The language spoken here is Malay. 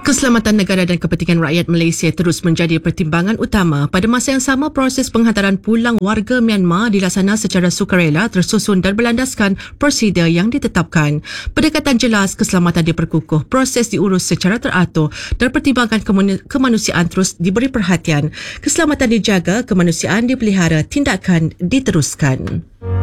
Keselamatan negara dan kepentingan rakyat Malaysia terus menjadi pertimbangan utama. Pada masa yang sama, proses penghantaran pulang warga Myanmar dilaksana secara sukarela, tersusun dan berlandaskan prosedur yang ditetapkan. Pendekatan jelas, keselamatan diperkukuh, proses diurus secara teratur dan pertimbangan kemanusiaan terus diberi perhatian. Keselamatan dijaga, kemanusiaan dipelihara, tindakan diteruskan.